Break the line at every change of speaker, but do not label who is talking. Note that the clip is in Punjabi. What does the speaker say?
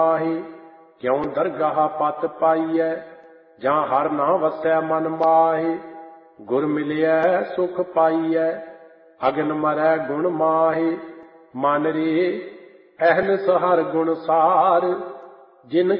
ਮਾਹੀ। ਕਿਉ ਦਰਗਾਹ ਪਤ ਪਾਈਐ ਜਾਂ ਹਰ ਨਾ ਵਸੈ ਮਨ ਮਾਹੀ। ਗੁਰ ਮਿਲਿਐ ਸੁਖ ਪਾਈਐ ਅਗਨ ਮਰੈ ਗੁਣ ਮਾਹੀ। ਮਨ ਰੇ ਅਹਨਿਸ ਹਰ ਗੁਣ ਸਾਰ ਜਿਨ